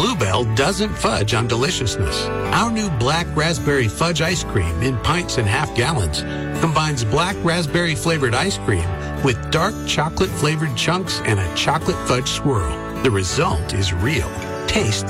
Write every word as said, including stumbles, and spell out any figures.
Bluebell doesn't fudge on deliciousness. Our new black raspberry fudge ice cream in pints and half gallons combines black raspberry flavored ice cream with dark chocolate flavored chunks and a chocolate fudge swirl. The result is real. Taste the